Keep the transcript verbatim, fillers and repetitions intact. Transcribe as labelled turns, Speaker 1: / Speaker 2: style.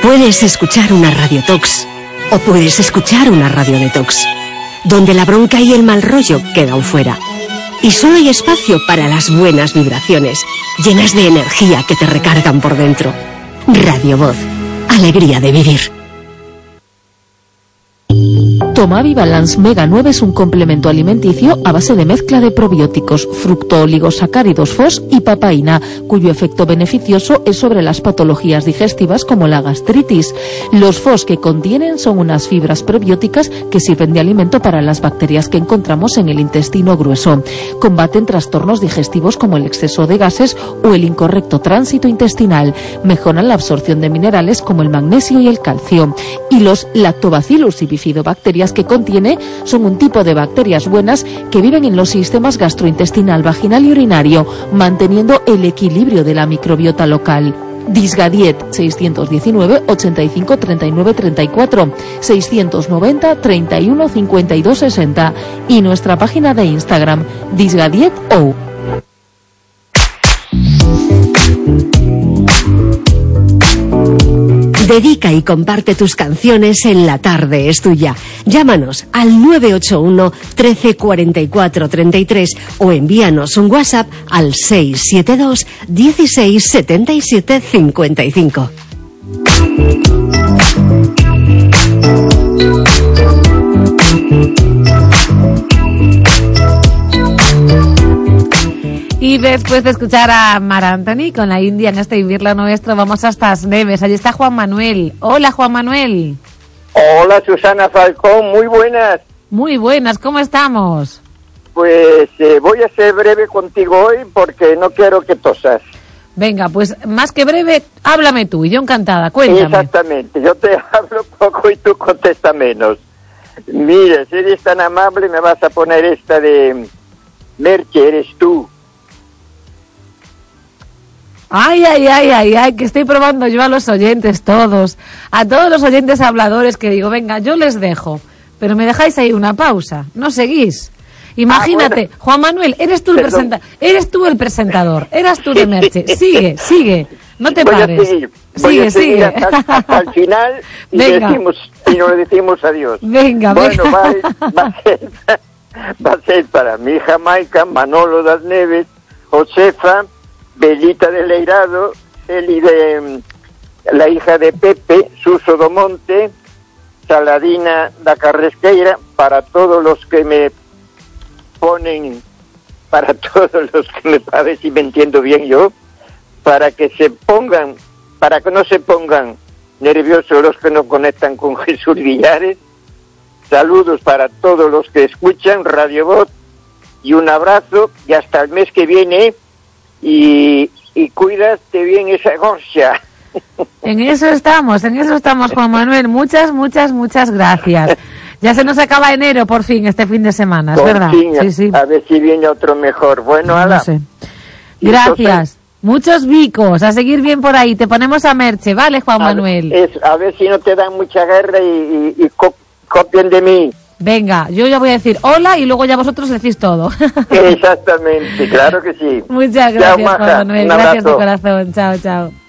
Speaker 1: Puedes escuchar una radiotox o puedes escuchar una radio detox, donde la bronca y el mal rollo quedan fuera. Y solo hay espacio para las buenas vibraciones, llenas de energía que te recargan por dentro. Radio Voz, alegría de vivir.
Speaker 2: Tomavi Balance Mega nueve es un complemento alimenticio a base de mezcla de probióticos, fructooligosacáridos F O S y papaína, cuyo efecto beneficioso es sobre las patologías digestivas como la gastritis. Los F O S que contienen son unas fibras probióticas que sirven de alimento para las bacterias que encontramos en el intestino grueso. Combaten trastornos digestivos como el exceso de gases o el incorrecto tránsito intestinal. Mejoran la absorción de minerales como el magnesio y el calcio. Y los lactobacillus y bifidobacterias que contiene son un tipo de bacterias buenas que viven en los sistemas gastrointestinal, vaginal y urinario, manteniendo el equilibrio de la microbiota local. Disgadiet seiscientos diecinueve, ochenta y cinco, treinta y nueve, treinta y cuatro, seiscientos noventa, treinta y uno, cincuenta y dos, sesenta y nuestra página de Instagram Disgadiet O.
Speaker 1: Dedica y comparte tus canciones en La Tarde es Tuya. Llámanos al nueve ocho uno, trece, cuarenta y cuatro, treinta y tres o envíanos un WhatsApp al seis siete dos, dieciséis, setenta y siete, cincuenta y cinco.
Speaker 3: Y después de escuchar a Mar Anthony con la India en este Vivir lo Nuestro, vamos hasta As Neves. Allí está Juan Manuel. Hola, Juan Manuel.
Speaker 4: Hola, Susana Falcón. Muy buenas.
Speaker 3: Muy buenas. ¿Cómo estamos?
Speaker 4: Pues eh, voy a ser breve contigo hoy porque no quiero que tosas.
Speaker 3: Venga, pues más que breve, háblame tú y yo encantada. Cuéntame.
Speaker 4: Exactamente. Yo te hablo poco y tú contesta menos. Mira, si eres tan amable, me vas a poner esta de Merche, eres tú.
Speaker 3: Ay, ay, ay, ay, ay, que estoy probando yo a los oyentes todos, a todos los oyentes habladores que digo, venga, yo les dejo, pero me dejáis ahí una pausa, no seguís. Imagínate, ah, bueno. Juan Manuel, eres tú el presenta, eres tú el presentador, eras tú de Merche, sigue, sigue, no te
Speaker 4: voy
Speaker 3: pares.
Speaker 4: A seguir,
Speaker 3: sigue,
Speaker 4: a seguir
Speaker 3: sigue.
Speaker 4: Hasta, hasta el final y, decimos, y nos decimos adiós.
Speaker 3: Venga,
Speaker 4: bueno,
Speaker 3: venga.
Speaker 4: Va, va, a ser, va a ser para mi Jamaica, Manolo das Neves, Josefa, Belita de Leirado, Eli de la hija de Pepe, Suso do Monte, Saladina da Carresqueira, para todos los que me ponen, para todos los que me, a ver si me entiendo bien yo, para que se pongan, para que no se pongan nerviosos los que no conectan con Jesús Villares. Saludos para todos los que escuchan Radio Voz y un abrazo y hasta el mes que viene. Y, y cuídate bien esa gorcia.
Speaker 3: En eso estamos, en eso estamos, Juan Manuel. Muchas, muchas, muchas gracias. Ya se nos acaba enero, por fin, este fin de semana, ¿es
Speaker 4: por
Speaker 3: verdad?
Speaker 4: Fin,
Speaker 3: sí, sí.
Speaker 4: A ver si viene otro mejor. Bueno,
Speaker 3: no,
Speaker 4: ala.
Speaker 3: No sé. Gracias. Entonces, muchos bicos, a seguir bien por ahí. Te ponemos a Merche, ¿vale, Juan
Speaker 4: a
Speaker 3: Manuel?
Speaker 4: Es, a ver si no te dan mucha guerra y, y, y co copien de mí.
Speaker 3: Venga, yo ya voy a decir hola y luego ya vosotros decís todo.
Speaker 4: Exactamente, claro que sí.
Speaker 3: Muchas gracias,
Speaker 4: Chao,
Speaker 3: Juan Manuel.
Speaker 4: Un
Speaker 3: gracias
Speaker 4: abrazo.
Speaker 3: de corazón. Chao, chao.